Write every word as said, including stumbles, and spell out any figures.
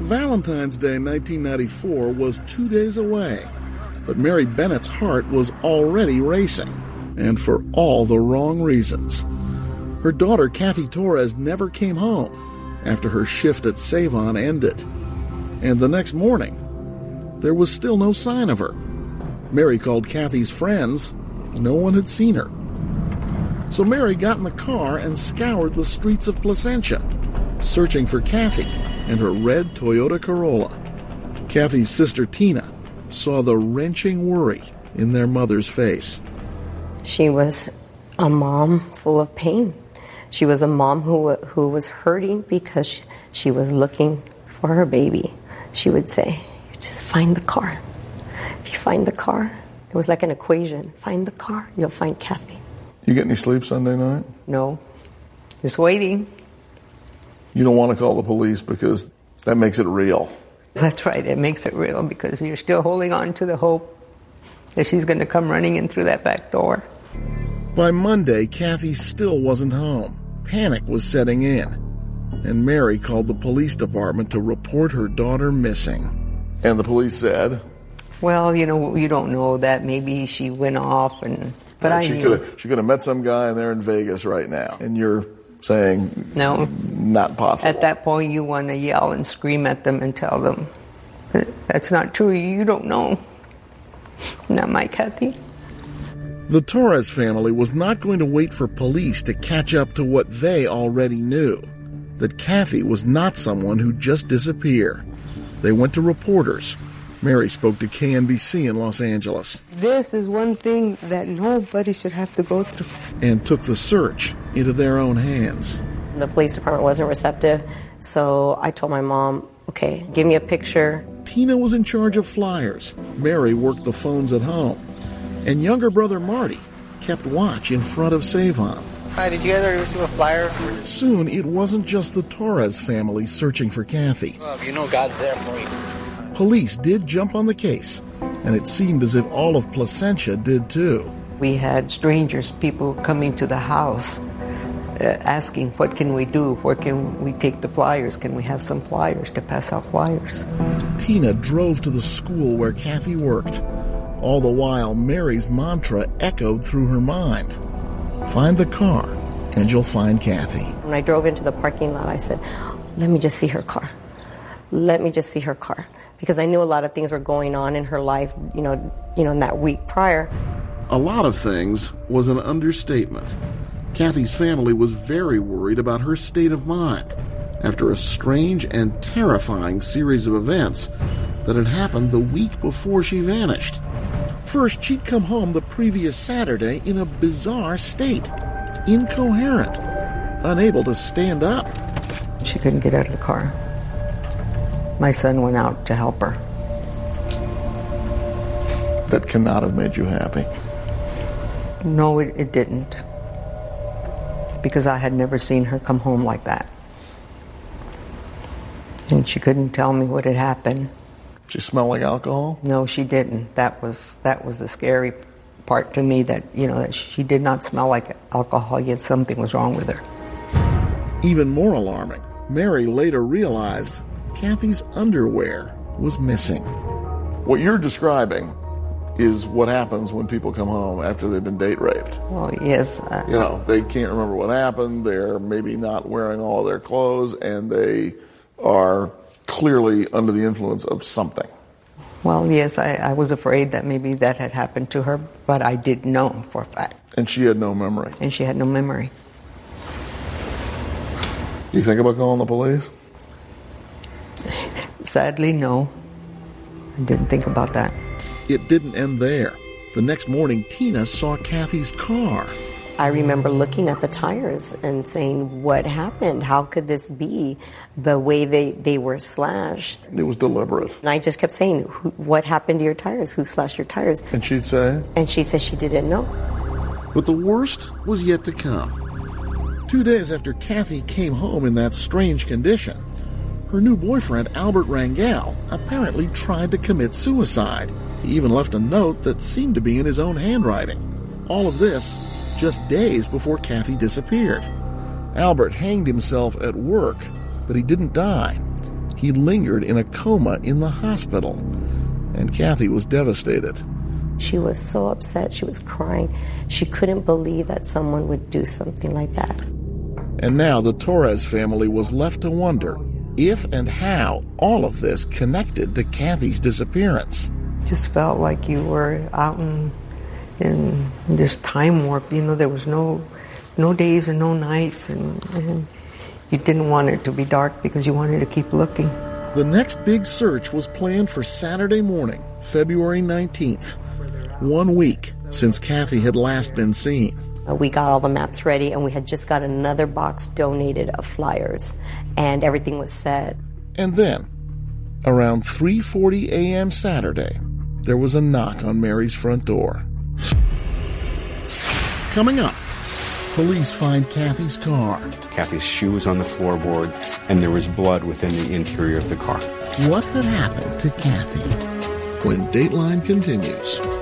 Valentine's Day nineteen ninety-four was two days away, but Mary Bennett's heart was already racing, and for all the wrong reasons. Her daughter, Kathy Torres, never came home after her shift at Save-On ended. And the next morning, there was still no sign of her. Mary called Kathy's friends. No one had seen her. So Mary got in the car and scoured the streets of Placentia, searching for Kathy and her red Toyota Corolla. Kathy's sister Tina saw the wrenching worry in their mother's face. She was a mom full of pain. She was a mom who who was hurting because she, she was looking for her baby. She would say, just find the car. If you find the car, it was like an equation. Find the car, you'll find Kathy. You get any sleep Sunday night? No. Just waiting. You don't want to call the police because that makes it real. That's right. It makes it real because you're still holding on to the hope that she's going to come running in through that back door. By Monday, Kathy still wasn't home. Panic was setting in, and Mary called the police department to report her daughter missing. And the police said, well, you know, you don't know that. Maybe she went off, and but right, I she knew. Could have, she could have met some guy and they're in Vegas right now. And you're saying, no, not possible. At that point, you want to yell and scream at them and tell them, that's not true. You don't know. Not my Kathy. The Torres family was not going to wait for police to catch up to what they already knew, that Kathy was not someone who just disappeared. They went to reporters. Mary spoke to K N B C in Los Angeles. This is one thing that nobody should have to go through. And took the search into their own hands. The police department wasn't receptive, so I told my mom, okay, give me a picture. Tina was in charge of flyers. Mary worked the phones at home. And younger brother Marty kept watch in front of Save-On. Hi, did you guys already receive a flyer? Soon, it wasn't just the Torres family searching for Kathy. Well, you know God's there for you. Police did jump on the case, and it seemed as if all of Placentia did too. We had strangers, people coming to the house, uh, asking, what can we do? Where can we take the flyers? Can we have some flyers to pass out flyers? Tina drove to the school where Kathy worked. All the while, Mary's mantra echoed through her mind. Find the car, and you'll find Kathy. When I drove into the parking lot, I said, let me just see her car. Let me just see her car. Because I knew a lot of things were going on in her life, you know, you know, in that week prior. A lot of things was an understatement. Kathy's family was very worried about her state of mind after a strange and terrifying series of events that had happened the week before she vanished. First, she'd come home the previous Saturday in a bizarre state, incoherent, unable to stand up. She couldn't get out of the car. My son went out to help her. That cannot have made you happy. No, it, it didn't. Because I had never seen her come home like that. And she couldn't tell me what had happened. She smelled like alcohol? No, she didn't. That was that was the scary part to me, that, you know, that she did not smell like alcohol, yet something was wrong with her. Even more alarming, Mary later realized Kathy's underwear was missing. What you're describing is what happens when people come home after they've been date raped. Well, yes. Uh, you know, they can't remember what happened, they're maybe not wearing all of their clothes, and they are clearly under the influence of something. Well, yes, I, I was afraid that maybe that had happened to her, but I did know for a fact. And she had no memory. And she had no memory. You think about calling the police? Sadly, no. I didn't think about that. It didn't end there. The next morning, Tina saw Kathy's car. I remember looking at the tires and saying, what happened? How could this be the way they, they were slashed? It was deliberate. And I just kept saying, what happened to your tires? Who slashed your tires? And she'd say? And she said she didn't know. But the worst was yet to come. Two days after Kathy came home in that strange condition, her new boyfriend, Albert Rangel, apparently tried to commit suicide. He even left a note that seemed to be in his own handwriting. All of this just days before Kathy disappeared. Albert hanged himself at work, but he didn't die. he lingered in a coma in the hospital, and Kathy was devastated. She was so upset. She was crying. She couldn't believe that someone would do something like that. And now the Torres family was left to wonder if and how all of this connected to Kathy's disappearance. Just felt like you were out in, in this time warp. You know, there was no no days and no nights, and, and you didn't want it to be dark because you wanted to keep looking. The next big search was planned for Saturday morning, February nineteenth, one week since Kathy had last been seen. We got all the maps ready, and we had just got another box donated of flyers, and everything was set. And then, around three forty a.m. Saturday, there was a knock on Mary's front door. Coming up, police find Kathy's car. Kathy's shoe was on the floorboard, and there was blood within the interior of the car. What had happened to Kathy? When Dateline continues.